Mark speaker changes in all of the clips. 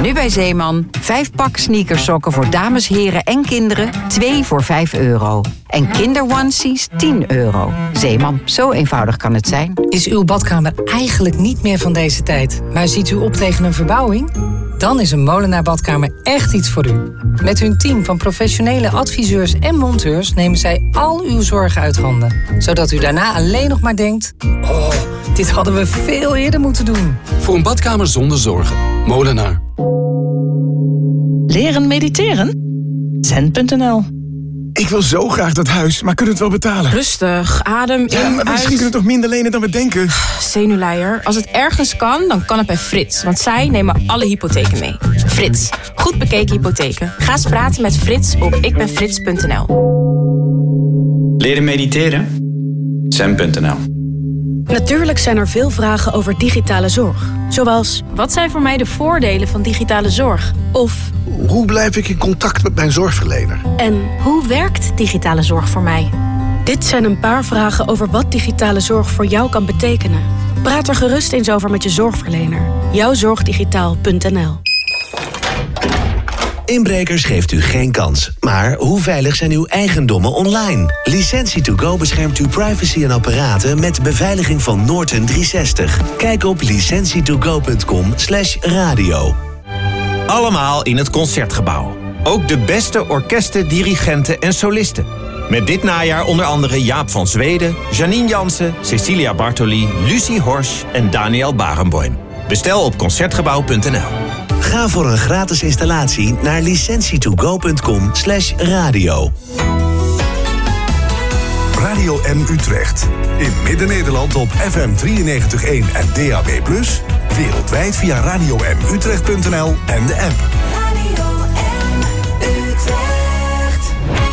Speaker 1: Nu bij Zeeman. 5 pak sneakersokken voor dames, heren en kinderen. 2 voor €5. En kinderonesies €10. Zeeman, zo eenvoudig kan het zijn.
Speaker 2: Is uw badkamer eigenlijk niet meer van deze tijd, maar ziet u op tegen een verbouwing? Dan is een Molenaar badkamer echt iets voor u. Met hun team van professionele adviseurs en monteurs nemen zij al uw zorgen uit handen. Zodat u daarna alleen nog maar denkt: oh, dit hadden we veel eerder moeten doen.
Speaker 3: Voor een badkamer zonder zorgen. Molenaar.
Speaker 4: Leren mediteren? Zen.nl.
Speaker 5: Ik wil zo graag dat huis, maar kunnen we het wel betalen?
Speaker 6: Rustig, adem in,
Speaker 5: ja, maar misschien kunnen we toch minder lenen dan we denken?
Speaker 6: Zenuwleier. Als het ergens kan, dan kan het bij Frits. Want zij nemen alle hypotheken mee. Frits. Goed bekeken hypotheken. Ga eens praten met Frits op ikbenfrits.nl.
Speaker 7: Leren mediteren? Zen.nl.
Speaker 8: Natuurlijk zijn er veel vragen over digitale zorg. Zoals:
Speaker 6: wat zijn voor mij de voordelen van digitale zorg?
Speaker 8: Of:
Speaker 9: hoe blijf ik in contact met mijn zorgverlener?
Speaker 8: En
Speaker 6: hoe werkt digitale zorg voor mij?
Speaker 8: Dit zijn een paar vragen over wat digitale zorg voor jou kan betekenen. Praat er gerust eens over met je zorgverlener. Jouwzorgdigitaal.nl.
Speaker 10: Inbrekers geeft u geen kans. Maar hoe veilig zijn uw eigendommen online? Licentie2Go beschermt uw privacy en apparaten met beveiliging van Norton 360. Kijk op licentietogo.com/radio.
Speaker 11: Allemaal in het Concertgebouw. Ook de beste orkesten, dirigenten en solisten. Met dit najaar onder andere Jaap van Zweden, Janine Jansen, Cecilia Bartoli, Lucie Horsch en Daniel Barenboim. Bestel op Concertgebouw.nl.
Speaker 10: Ga voor een gratis installatie naar licentietogo.com/radio.
Speaker 12: Radio M Utrecht. In Midden-Nederland op FM 93.1 en DAB+. Wereldwijd via radiomutrecht.nl en de app.
Speaker 13: Radio M Utrecht.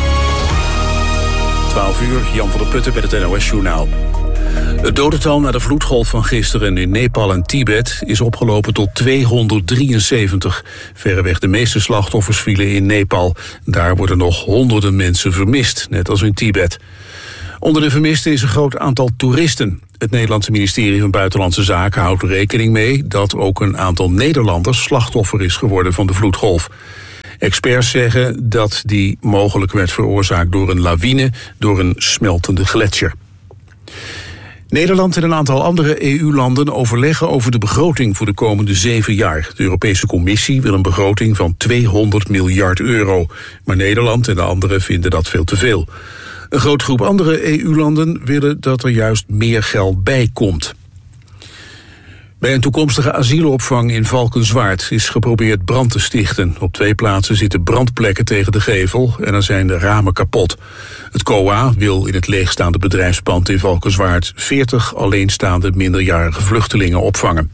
Speaker 14: 12 uur, Jan van der Putten bij het NOS-journaal. Het dodental na de vloedgolf van gisteren in Nepal en Tibet is opgelopen tot 273. Verreweg de meeste slachtoffers vielen in Nepal. Daar worden nog honderden mensen vermist, net als in Tibet. Onder de vermisten is een groot aantal toeristen. Het Nederlandse ministerie van Buitenlandse Zaken houdt rekening mee dat ook een aantal Nederlanders slachtoffer is geworden van de vloedgolf. Experts zeggen dat die mogelijk werd veroorzaakt door een lawine, door een smeltende gletsjer. Nederland en een aantal andere EU-landen overleggen over de begroting voor de komende 7 jaar. De Europese Commissie wil een begroting van €200 miljard. Maar Nederland en de anderen vinden dat veel te veel. Een grote groep andere EU-landen willen dat er juist meer geld bij komt. Bij een toekomstige asielopvang in Valkenswaard is geprobeerd brand te stichten. Op 2 plaatsen zitten brandplekken tegen de gevel en er zijn de ramen kapot. Het COA wil in het leegstaande bedrijfspand in Valkenswaard 40 alleenstaande minderjarige vluchtelingen opvangen.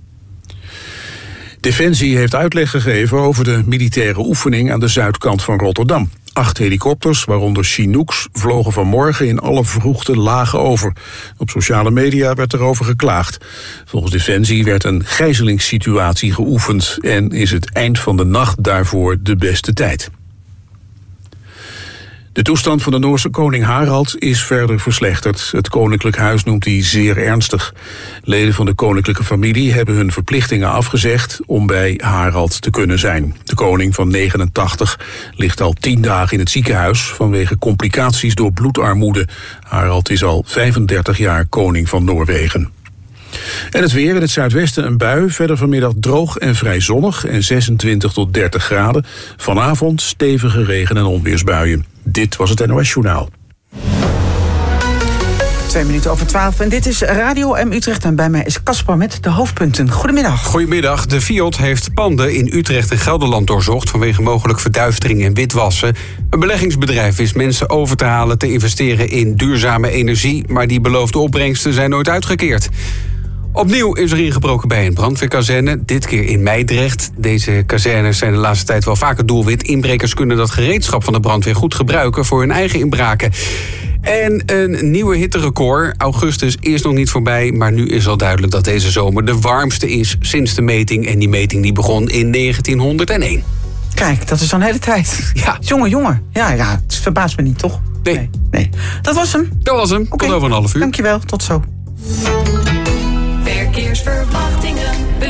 Speaker 14: Defensie heeft uitleg gegeven over de militaire oefening aan de zuidkant van Rotterdam. 8 helikopters, waaronder Chinooks, vlogen vanmorgen in alle vroegte lagen over. Op sociale media werd erover geklaagd. Volgens Defensie werd een gijzelingssituatie geoefend en is het eind van de nacht daarvoor de beste tijd. De toestand van de Noorse koning Harald is verder verslechterd. Het koninklijk huis noemt die zeer ernstig. Leden van de koninklijke familie hebben hun verplichtingen afgezegd om bij Harald te kunnen zijn. De koning van 89 ligt al 10 dagen in het ziekenhuis vanwege complicaties door bloedarmoede. Harald is al 35 jaar koning van Noorwegen. En het weer: in het zuidwesten een bui, verder vanmiddag droog en vrij zonnig en 26 tot 30 graden. Vanavond stevige regen- en onweersbuien. Dit was het NOS Journaal.
Speaker 15: 12:02 en dit is Radio M Utrecht en bij mij is Caspar met de hoofdpunten. Goedemiddag.
Speaker 16: Goedemiddag. De FIOD heeft panden in Utrecht en Gelderland doorzocht vanwege mogelijk verduistering en witwassen. Een beleggingsbedrijf wist mensen over te halen te investeren in duurzame energie, maar die beloofde opbrengsten zijn nooit uitgekeerd. Opnieuw is er ingebroken bij een brandweerkazerne, dit keer in Meidrecht. Deze kazernes zijn de laatste tijd wel vaker doelwit. Inbrekers kunnen dat gereedschap van de brandweer goed gebruiken voor hun eigen inbraken. En een nieuwe hitterecord. Augustus is nog niet voorbij, maar nu is al duidelijk dat deze zomer de warmste is sinds de meting. En die meting die begon in 1901.
Speaker 15: Kijk, dat is al een hele tijd.
Speaker 16: Ja.
Speaker 15: Jongen. Ja, het verbaast me niet, toch?
Speaker 16: Nee.
Speaker 15: Dat was hem.
Speaker 16: Okay. Tot over een half uur.
Speaker 15: Dankjewel, tot zo.
Speaker 13: Verkeersverwachtingen.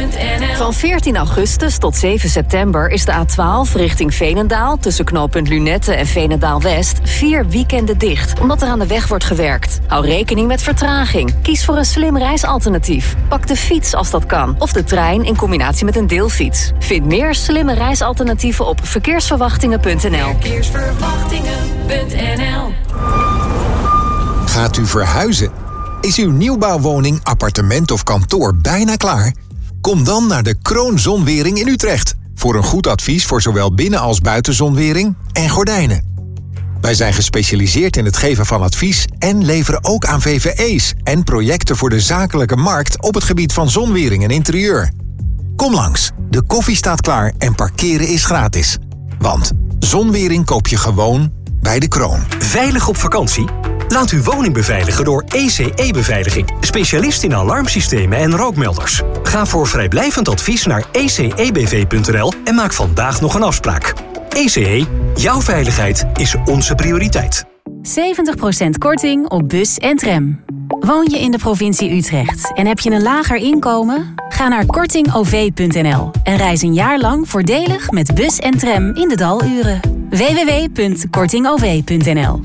Speaker 17: Van 14 augustus tot 7 september is de A12 richting Veenendaal tussen knooppunt Lunette en Veenendaal-West 4 weekenden dicht, omdat er aan de weg wordt gewerkt. Hou rekening met vertraging. Kies voor een slim reisalternatief. Pak de fiets als dat kan, of de trein in combinatie met een deelfiets. Vind meer slimme reisalternatieven op verkeersverwachtingen.nl.
Speaker 13: Verkeersverwachtingen.nl.
Speaker 18: Gaat u verhuizen? Is uw nieuwbouwwoning, appartement of kantoor bijna klaar? Kom dan naar de Kroon Zonwering in Utrecht voor een goed advies voor zowel binnen- als buitenzonwering en gordijnen. Wij zijn gespecialiseerd in het geven van advies en leveren ook aan VVE's en projecten voor de zakelijke markt op het gebied van zonwering en interieur. Kom langs, de koffie staat klaar en parkeren is gratis. Want zonwering koop je gewoon bij de Kroon.
Speaker 19: Veilig op vakantie? Laat uw woning beveiligen door ECE-beveiliging. Specialist in alarmsystemen en rookmelders. Ga voor vrijblijvend advies naar ecebv.nl en maak vandaag nog een afspraak. ECE, jouw veiligheid is onze prioriteit.
Speaker 20: 70% korting op bus en tram. Woon je in de provincie Utrecht en heb je een lager inkomen? Ga naar kortingov.nl en reis een jaar lang voordelig met bus en tram in de daluren. www.kortingov.nl.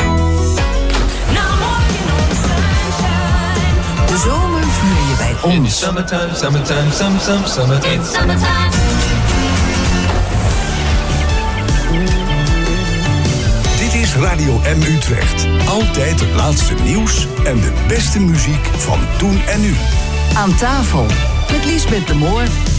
Speaker 13: De zomer vier je bij ons.
Speaker 12: Dit is Radio M Utrecht. Altijd het laatste nieuws en de beste muziek van toen en nu.
Speaker 1: Aan tafel met Liesbeth de Moor